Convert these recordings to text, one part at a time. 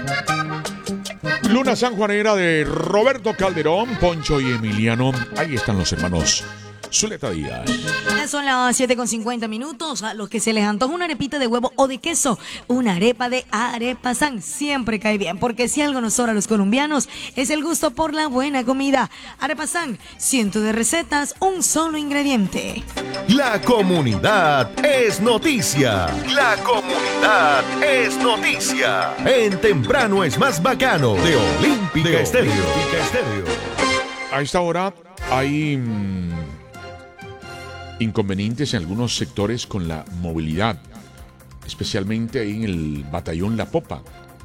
Luna sanjuanera de Roberto Calderón, Poncho y Emiliano. Ahí están los hermanos Zuleta Díaz. Son las 7:50. A los que se les antoja una arepita de huevo o de queso, una arepa de Arepasán siempre cae bien, porque si algo nos sobra a los colombianos es el gusto por la buena comida. Arepasán, cientos de recetas, un solo ingrediente. La comunidad es noticia. La comunidad es noticia. En Temprano es más bacano de Olímpica Estéreo. A esta hora hay inconvenientes en algunos sectores con la movilidad, especialmente ahí en el batallón La Popa,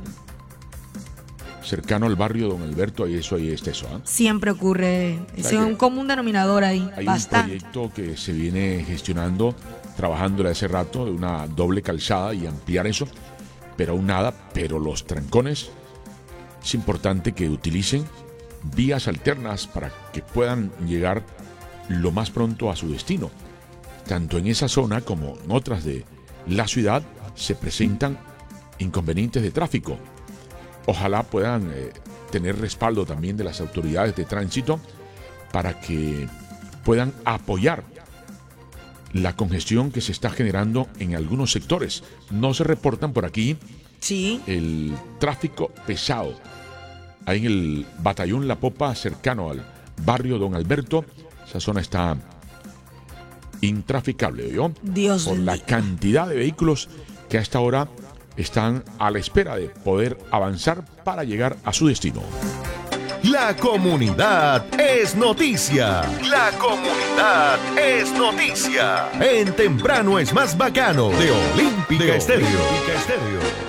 cercano al barrio Don Alberto. Ahí está eso. Siempre ocurre, es un común denominador ahí. Hay bastante. un proyecto que se viene gestionando, trabajándole hace rato, de una doble calzada y ampliar eso, pero aún nada. Pero los trancones, es importante que utilicen vías alternas para que puedan llegar lo más pronto a su destino. Tanto en esa zona como en otras de la ciudad se presentan inconvenientes de tráfico. Ojalá puedan tener respaldo también de las autoridades de tránsito para que puedan apoyar la congestión que se está generando en algunos sectores. No se reportan por aquí el tráfico pesado. Ahí en el batallón La Popa, cercano al barrio Don Alberto, esa zona está intraficable, por la cantidad de vehículos que a esta hora están a la espera de poder avanzar para llegar a su destino. La comunidad es noticia. La comunidad es noticia. En Temprano es más bacano de Olímpica Estéreo.